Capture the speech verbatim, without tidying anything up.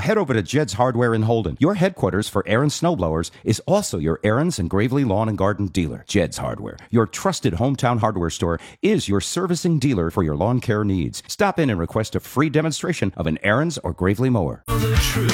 head over to Jed's Hardware in Holden. Your headquarters for Aaron's snowblowers is also your Aaron's and Gravely Lawn and Garden dealer. Jed's Hardware, your trusted hometown hardware store, is your servicing dealer for your lawn care needs. Stop in and request a free demonstration of an Aaron's or Gravely mower. The truth.